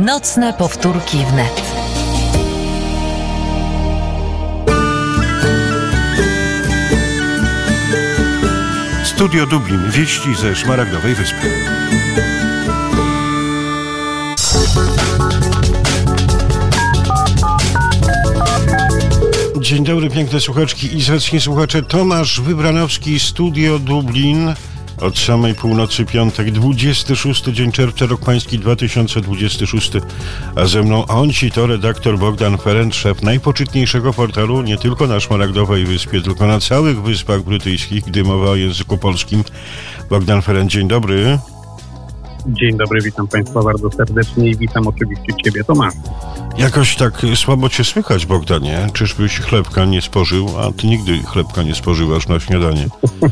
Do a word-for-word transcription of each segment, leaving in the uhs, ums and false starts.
Nocne powtórki wnet. Studio Dublin. Wieści ze Szmaragdowej Wyspy. Dzień dobry, piękne słuchaczki i zacni słuchacze. Tomasz Wybranowski, Studio Dublin. Od samej północy piątek, dwudziesty szósty dzień czerwca, rok pański dwa tysiące dwudziesty szósty. A ze mną on ci to redaktor Bogdan Ferenc, szef najpoczytniejszego portalu nie tylko na Szmaragdowej Wyspie, tylko na całych Wyspach Brytyjskich, gdy mowa o języku polskim. Bogdan Ferenc, dzień dobry. Dzień dobry, witam Państwa bardzo serdecznie i witam oczywiście Ciebie, Tomasz. Jakoś tak słabo Cię słychać, Bogdanie. Czyżbyś chlebka nie spożył? A Ty nigdy chlebka nie spożywasz na śniadanie.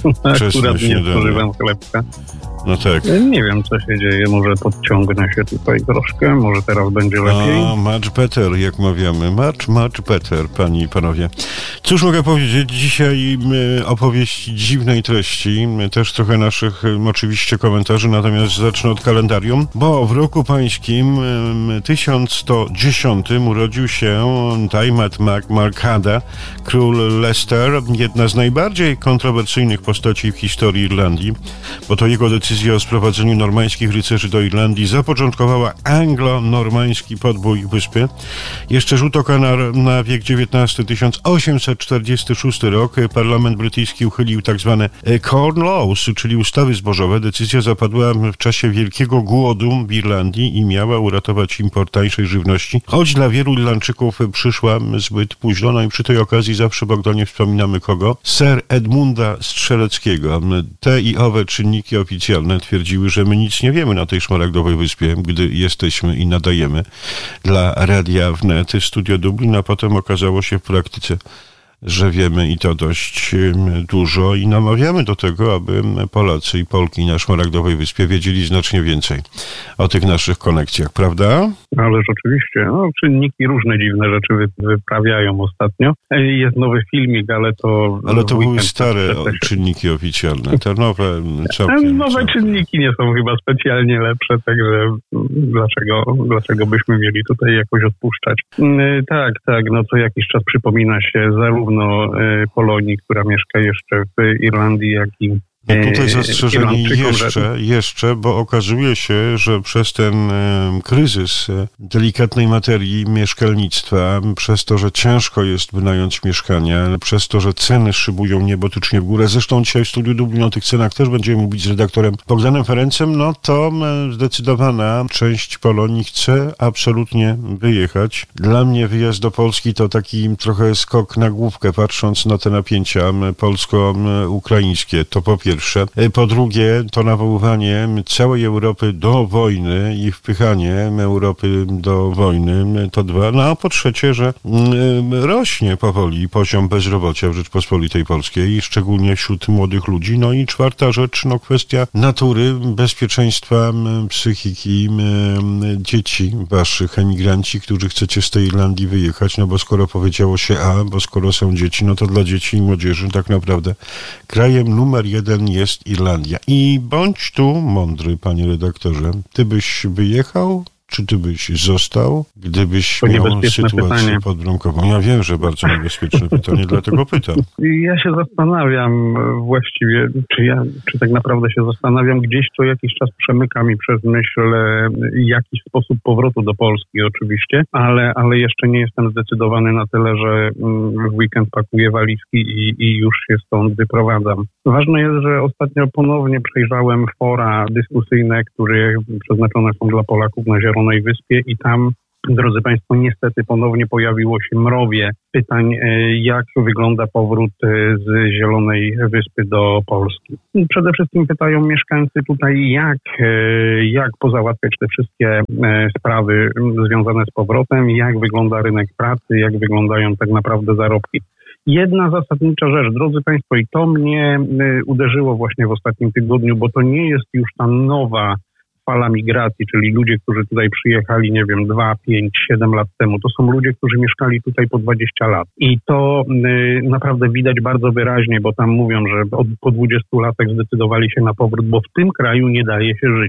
Akurat nie spożywam chlebka. No tak. Nie wiem, co się dzieje. Może podciągnę się tutaj troszkę. Może teraz będzie lepiej. A, much better, jak mawiamy. Much, much better, panie i panowie. Cóż mogę powiedzieć? Dzisiaj y, opowieść dziwnej treści. Y, też trochę naszych y, oczywiście komentarzy, natomiast zacznę od kalendarium, bo w roku pańskim y, tysiąc sto dziesiątym urodził się Diarmaid mac Murchada, król Leicester, jedna z najbardziej kontrowersyjnych postaci w historii Irlandii, bo to jego decyzja o sprowadzeniu normańskich rycerzy do Irlandii zapoczątkowała anglo-normański podbój wyspy. Jeszcze rzut oka na, na wiek dziewiętnasty, tysiąc osiemset czterdziesty szósty rok. Parlament brytyjski uchylił tak zwane Corn Laws, czyli ustawy zbożowe. Decyzja zapadła w czasie wielkiego głodu w Irlandii i miała uratować import tańszej żywności, choć dla wielu Irlandczyków przyszła zbyt późno. No i przy tej okazji zawsze, Bogdanie, wspominamy kogo? Sir Edmunda Strzeleckiego. Te i owe czynniki oficjalne twierdziły, że my nic nie wiemy na tej Szmaragdowej Wyspie, gdy jesteśmy i nadajemy dla Radia Wnet, Studio Dublin, a potem okazało się w praktyce, że wiemy i to dość dużo i namawiamy do tego, aby Polacy i Polki na Szmaragdowej Wyspie wiedzieli znacznie więcej o tych naszych konekcjach, prawda? Ależ oczywiście. No, czynniki różne dziwne rzeczy wy- wyprawiają ostatnio. Jest nowy filmik, ale to... Ale to były stare czynniki oficjalne. Te nowe całkiem... Nowe całkiem. Czynniki nie są chyba specjalnie lepsze, także dlaczego, dlaczego byśmy mieli tutaj jakoś odpuszczać? Tak, tak, no co jakiś czas przypomina się zarówno Polonii, która mieszka jeszcze w Irlandii, jak i No tutaj zastrzeżenie jeszcze, jeszcze, bo okazuje się, że przez ten e, kryzys e, delikatnej materii mieszkalnictwa, przez to, że ciężko jest wynająć mieszkania, przez to, że ceny szybują niebotycznie w górę, zresztą dzisiaj w Studiu Dublin o tych cenach też będziemy mówić z redaktorem Bogdanem Ferencem, no to e, zdecydowana część Polonii chce absolutnie wyjechać. Dla mnie wyjazd do Polski to taki trochę skok na główkę, patrząc na te napięcia polsko-ukraińskie. To po pierwsze. Po drugie, to nawoływanie całej Europy do wojny i wpychanie Europy do wojny, to dwa. No a po trzecie, że rośnie powoli poziom bezrobocia w Rzeczpospolitej Polskiej, szczególnie wśród młodych ludzi. No i czwarta rzecz, no kwestia natury, bezpieczeństwa psychiki dzieci waszych, emigranci, którzy chcecie z tej Irlandii wyjechać, no bo skoro powiedziało się A, bo skoro są dzieci, no to dla dzieci i młodzieży tak naprawdę krajem numer jeden jest Irlandia. I bądź tu mądry, panie redaktorze. Ty byś wyjechał, czy ty byś został, gdybyś to miał sytuację pytanie. podbramkową? Ja wiem, że bardzo niebezpieczne pytanie, dlatego pytam. Ja się zastanawiam właściwie, czy ja, czy tak naprawdę się zastanawiam, gdzieś co jakiś czas przemyka mi przez myśl jakiś sposób powrotu do Polski oczywiście, ale, ale jeszcze nie jestem zdecydowany na tyle, że w weekend pakuję walizki i, i już się stąd wyprowadzam. Ważne jest, że ostatnio ponownie przejrzałem fora dyskusyjne, które przeznaczone są dla Polaków na Zielonej Wyspie i tam, drodzy Państwo, niestety ponownie pojawiło się mrowie pytań, jak wygląda powrót z Zielonej Wyspy do Polski. Przede wszystkim pytają mieszkańcy tutaj, jak, jak pozałatwiać te wszystkie sprawy związane z powrotem, jak wygląda rynek pracy, jak wyglądają tak naprawdę zarobki. Jedna zasadnicza rzecz, drodzy Państwo, i to mnie uderzyło właśnie w ostatnim tygodniu, bo to nie jest już ta nowa fala migracji, czyli ludzie, którzy tutaj przyjechali, nie wiem, dwa, pięć, siedem lat temu. To są ludzie, którzy mieszkali tutaj po dwadzieścia lat. I to y, naprawdę widać bardzo wyraźnie, bo tam mówią, że od, po dwudziestu latach zdecydowali się na powrót, bo w tym kraju nie daje się żyć.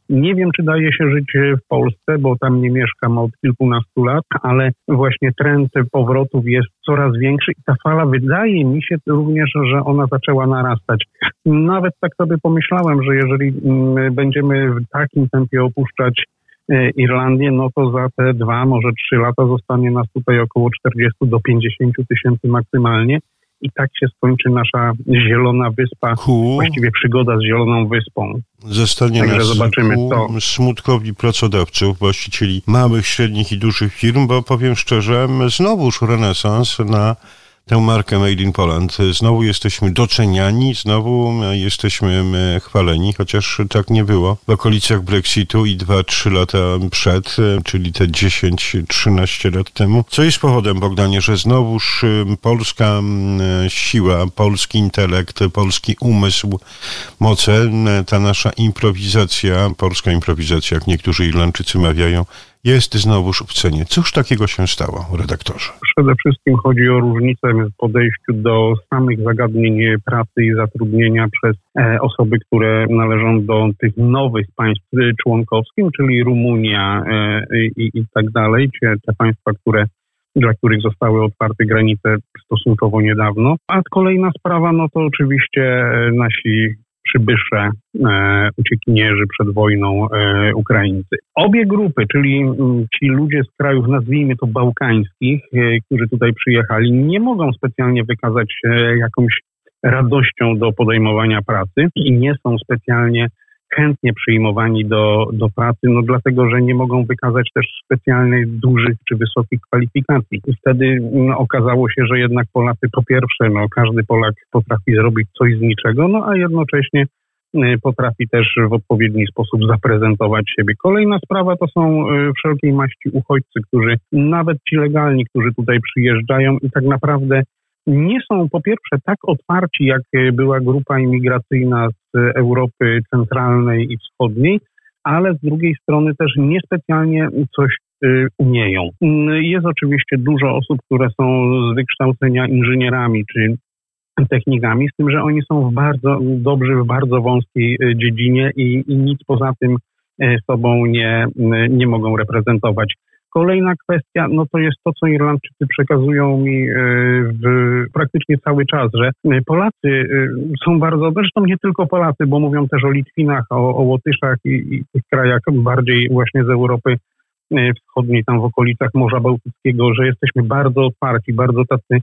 Nie wiem, czy daje się żyć w Polsce, bo tam nie mieszkam od kilkunastu lat, ale właśnie trend powrotów jest coraz większy i ta fala wydaje mi się również, że ona zaczęła narastać. Nawet tak sobie pomyślałem, że jeżeli będziemy w takim tempie opuszczać Irlandię, no to za te dwa, może trzy lata zostanie nas tutaj około czterdziestu do pięćdziesięciu tysięcy maksymalnie. I tak się skończy nasza zielona wyspa, ku, właściwie przygoda z zieloną wyspą. Zostanie Także nas zobaczymy, ku co. smutkowi pracodawców, właścicieli małych, średnich i dużych firm, bo powiem szczerze, znowuż renesans na tę markę Made in Poland. Znowu jesteśmy doceniani, znowu jesteśmy chwaleni, chociaż tak nie było w okolicach Brexitu i dwa trzy lata przed, czyli te dziesięć trzynaście lat temu. Co jest powodem, Bogdanie, że znowuż polska siła, polski intelekt, polski umysł, moce, ta nasza improwizacja, polska improwizacja, jak niektórzy Irlandczycy mawiają, jest znowuż w cenie. Cóż takiego się stało, redaktorze? Przede wszystkim chodzi o różnicę w podejściu do samych zagadnień pracy i zatrudnienia przez e, osoby, które należą do tych nowych państw członkowskich, czyli Rumunia e, i, i tak dalej, te, te państwa, które dla których zostały otwarte granice stosunkowo niedawno. A kolejna sprawa, no to oczywiście nasi przybysze, e, uciekinierzy przed wojną e, Ukraińcy. Obie grupy, czyli m, ci ludzie z krajów, nazwijmy to bałkańskich, e, którzy tutaj przyjechali, nie mogą specjalnie wykazać się jakąś radością do podejmowania pracy i nie są specjalnie chętnie przyjmowani do, do pracy, no dlatego, że nie mogą wykazać też specjalnych dużych czy wysokich kwalifikacji. I wtedy no, okazało się, że jednak Polacy po pierwsze, no każdy Polak potrafi zrobić coś z niczego, no a jednocześnie y, potrafi też w odpowiedni sposób zaprezentować siebie. Kolejna sprawa to są y, wszelkiej maści uchodźcy, którzy nawet ci legalni, którzy tutaj przyjeżdżają i tak naprawdę nie są po pierwsze tak otwarci, jak była grupa imigracyjna z Europy Centralnej i Wschodniej, ale z drugiej strony też niespecjalnie coś y, umieją. Jest oczywiście dużo osób, które są z wykształcenia inżynierami czy technikami, z tym, że oni są w bardzo dobrzy w bardzo wąskiej dziedzinie i, i nic poza tym sobą nie, nie mogą reprezentować. Kolejna kwestia, no to jest to, co Irlandczycy przekazują mi w praktycznie cały czas, że Polacy są bardzo, zresztą nie tylko Polacy, bo mówią też o Litwinach, o, o Łotyszach i, i tych krajach bardziej właśnie z Europy Wschodniej, tam w okolicach Morza Bałtyckiego, że jesteśmy bardzo otwarci, bardzo tacy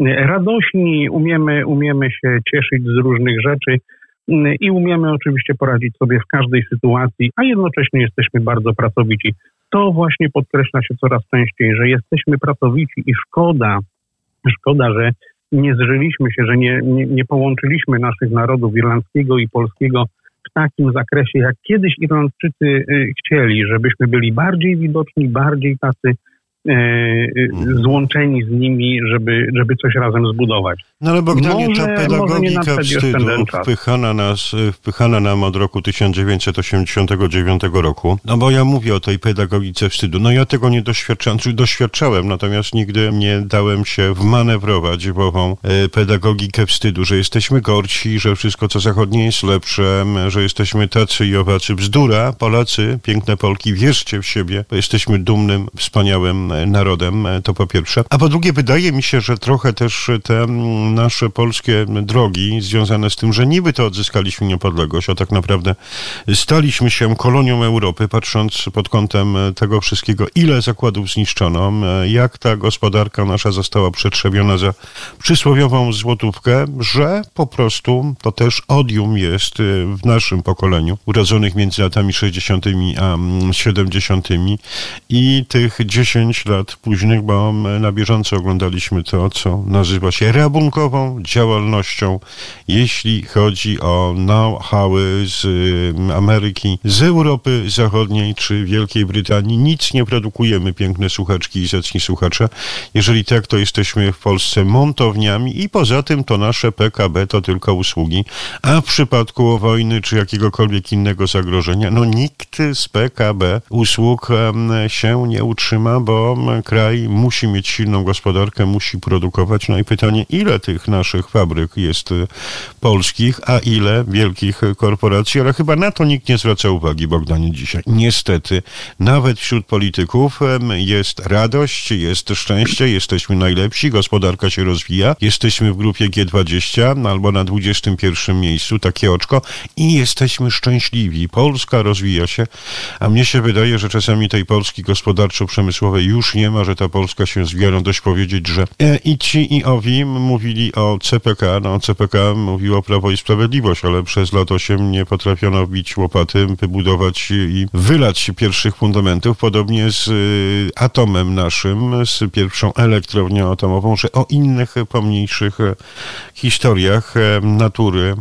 radośni, umiemy, umiemy się cieszyć z różnych rzeczy i umiemy oczywiście poradzić sobie w każdej sytuacji, a jednocześnie jesteśmy bardzo pracowici. To właśnie podkreśla się coraz częściej, że jesteśmy pracowici i szkoda, szkoda, że nie zżyliśmy się, że nie, nie, nie połączyliśmy naszych narodów irlandzkiego i polskiego w takim zakresie, jak kiedyś Irlandczycy y, chcieli, żebyśmy byli bardziej widoczni, bardziej tacy y, y, złączeni z nimi, żeby, żeby coś razem zbudować. No ale Bogdanie, może, ta pedagogika wstydu wpychana, nas, wpychana nam od roku tysiąc dziewięćset osiemdziesiątego dziewiątego roku, no bo ja mówię o tej pedagogice wstydu, no ja tego nie doświadczałem, czy doświadczałem, natomiast nigdy nie dałem się wmanewrować w ową pedagogikę wstydu, że jesteśmy gorsi, że wszystko co zachodnie jest lepsze, że jesteśmy tacy i owacy. Bzdura, Polacy, piękne Polki, wierzcie w siebie, bo jesteśmy dumnym, wspaniałym narodem, to po pierwsze. A po drugie, wydaje mi się, że trochę też te nasze polskie drogi związane z tym, że niby to odzyskaliśmy niepodległość, a tak naprawdę staliśmy się kolonią Europy, patrząc pod kątem tego wszystkiego, ile zakładów zniszczono, jak ta gospodarka nasza została przetrzebiona za przysłowiową złotówkę, że po prostu to też odium jest w naszym pokoleniu, urodzonych między latami sześćdziesiątymi a siedemdziesiątymi i tych dziesięć lat późnych, bo na bieżąco oglądaliśmy to, co nazywa się rabunkową działalnością, jeśli chodzi o know-howy z Ameryki, z Europy Zachodniej czy Wielkiej Brytanii. Nic nie produkujemy, piękne słuchaczki i zacni słuchacze. Jeżeli tak, to jesteśmy w Polsce montowniami i poza tym to nasze P K B to tylko usługi, a w przypadku wojny czy jakiegokolwiek innego zagrożenia, no nikt z P K B usług się nie utrzyma, bo bo kraj musi mieć silną gospodarkę, musi produkować. No i pytanie, ile tych naszych fabryk jest polskich, a ile wielkich korporacji, ale chyba na to nikt nie zwraca uwagi, Bogdanie, dzisiaj. Niestety, nawet wśród polityków jest radość, jest szczęście, jesteśmy najlepsi, gospodarka się rozwija, jesteśmy w grupie G dwadzieścia albo na dwudziestym pierwszym miejscu, takie oczko, i jesteśmy szczęśliwi. Polska rozwija się, a mnie się wydaje, że czasami tej Polski gospodarczo-przemysłowej już nie ma, że ta Polska się zwija. No dość powiedzieć, że i ci, i owi mówili o C P K, no C P K mówiło Prawo i Sprawiedliwość, ale przez lat osiem nie potrafiono wbić łopaty, wybudować i wylać pierwszych fundamentów. Podobnie z atomem naszym, z pierwszą elektrownią atomową, że o innych, pomniejszych historiach natury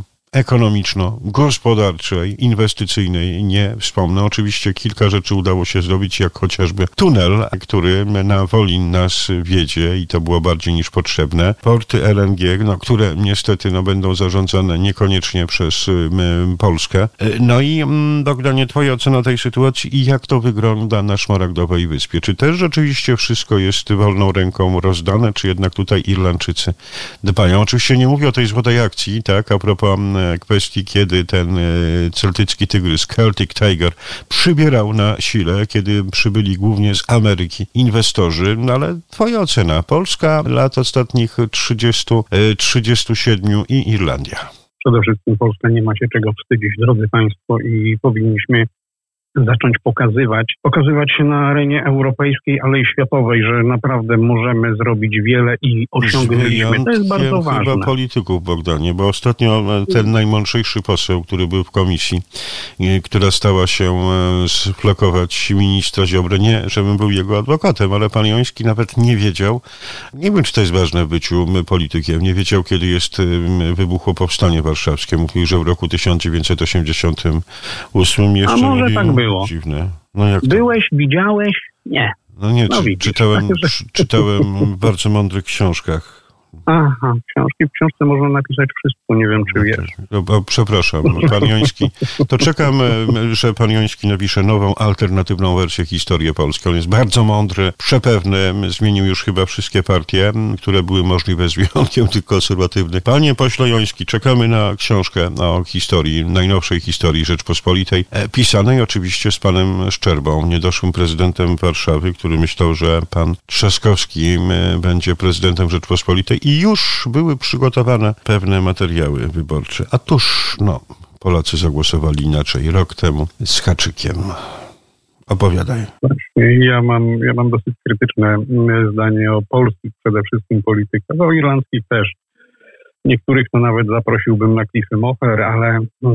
ekonomiczno-gospodarczej, inwestycyjnej nie wspomnę. Oczywiście kilka rzeczy udało się zrobić, jak chociażby tunel, który na Wolin nas wiedzie i to było bardziej niż potrzebne. Porty L N G, no, które niestety no, będą zarządzane niekoniecznie przez y, Polskę. No i Bogdanie, twoja ocena tej sytuacji i jak to wygląda na Szmaragdowej Wyspie? Czy też rzeczywiście wszystko jest wolną ręką rozdane, czy jednak tutaj Irlandczycy dbają? Oczywiście nie mówię o tej złotej akcji, tak, a propos kwestii, kiedy ten celtycki tygrys, Celtic Tiger, przybierał na sile, kiedy przybyli głównie z Ameryki inwestorzy, no ale twoja ocena, Polska lat ostatnich trzydziestu, trzydziestu siedmiu i Irlandia. Przede wszystkim Polska nie ma się czego wstydzić, drodzy Państwo, i powinniśmy zacząć pokazywać, pokazywać się na arenie europejskiej, ale i światowej, że naprawdę możemy zrobić wiele i osiągnęliśmy. To jest bardzo ważne. Chyba polityków, Bogdanie, bo ostatnio ten najmądrzejszy poseł, który był w komisji, która stała się sflakować ministra Ziobrę, nie żebym był jego adwokatem, ale pan Joński nawet nie wiedział, nie wiem, czy to jest ważne w byciu politykiem, nie wiedział, kiedy jest wybuchło powstanie warszawskie. Mówił, że w roku tysiąc dziewięćset osiemdziesiątym ósmym jeszcze... A może mówił, tak było. Dziwne. No jak to? Byłeś, widziałeś? Nie. No nie, no czy, widzisz, czytałem, tak, że... czytałem w bardzo mądrych książkach. Aha, książki. W książce można napisać wszystko, nie wiem, czy wiesz. O, o, przepraszam, pan Joński. To czekam, że pan Joński napisze nową, alternatywną wersję historii polskiej. On jest bardzo mądry, przepewny, zmienił już chyba wszystkie partie, które były możliwe z wyjątkiem tych konserwatywnych. Panie pośle Joński, czekamy na książkę o historii, najnowszej historii Rzeczpospolitej, pisanej oczywiście z panem Szczerbą, niedoszłym prezydentem Warszawy, który myślał, że pan Trzaskowski będzie prezydentem Rzeczpospolitej. I już były przygotowane pewne materiały wyborcze. A tuż, no, Polacy zagłosowali inaczej rok temu z haczykiem. Opowiadaj. Ja mam, ja mam dosyć krytyczne zdanie o polskich przede wszystkim politykach, o irlandzkich też. Niektórych to nawet zaprosiłbym na klify Moher, ale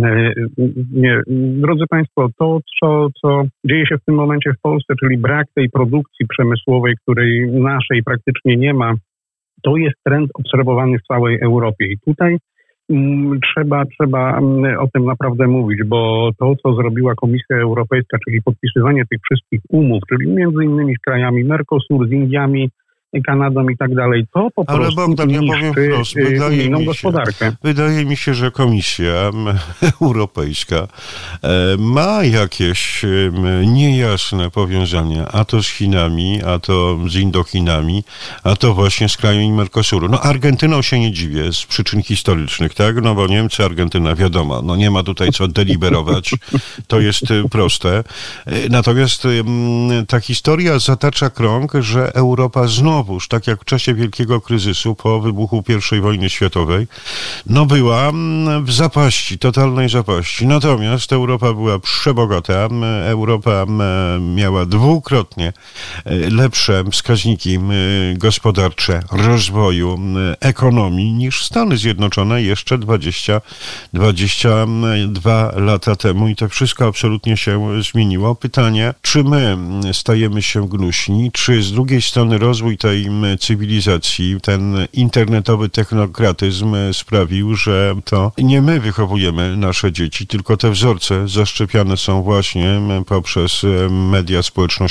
nie. Drodzy Państwo, to co, co dzieje się w tym momencie w Polsce, czyli brak tej produkcji przemysłowej, której naszej praktycznie nie ma, to jest trend obserwowany w całej Europie i tutaj mm, trzeba, trzeba o tym naprawdę mówić, bo to, co zrobiła Komisja Europejska, czyli podpisywanie tych wszystkich umów, czyli między innymi z krajami Mercosur, z Indiami, Kanadą i tak dalej, to po Ale prostu Bogdan, ja powiem wprost, wydaje inną mi się, gospodarkę. Wydaje mi się, że Komisja Europejska ma jakieś niejasne powiązania, a to z Chinami, a to z Indochinami, a to właśnie z krajami Mercosuru. No Argentyną się nie dziwię z przyczyn historycznych, tak? No bo Niemcy, Argentyna, wiadomo, no nie ma tutaj co deliberować, to jest proste. Natomiast ta historia zatacza krąg, że Europa znowu tak jak w czasie wielkiego kryzysu po wybuchu pierwszej wojny światowej, no była w zapaści, totalnej zapaści. Natomiast Europa była przebogata, Europa miała dwukrotnie lepsze wskaźniki gospodarcze rozwoju ekonomii niż Stany Zjednoczone jeszcze dwadzieścia, dwadzieścia dwa lata temu i to wszystko absolutnie się zmieniło. Pytanie, czy my stajemy się gnuśni, czy z drugiej strony rozwój tej cywilizacji, ten internetowy technokratyzm sprawił, że to nie my wychowujemy nasze dzieci, tylko te wzorce zaszczepiane są właśnie poprzez media społecznościowe.